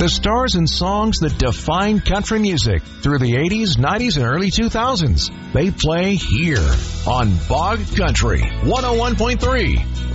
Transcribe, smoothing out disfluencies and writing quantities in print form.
The stars and songs that defined country music through the 80s, 90s, and early 2000s. They play here on Bog Country 101.3.